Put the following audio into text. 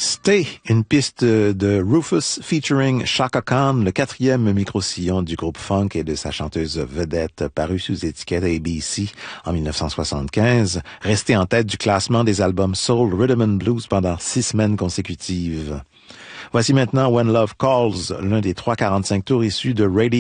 Stay, une piste de Rufus featuring Chaka Khan, le quatrième micro-sillon du groupe funk et de sa chanteuse vedette, paru sous étiquette ABC en 1975, resté en tête du classement des albums Soul, Rhythm and Blues pendant 6 semaines consécutives. Voici maintenant When Love Calls, l'un des 345 tours issus de Radio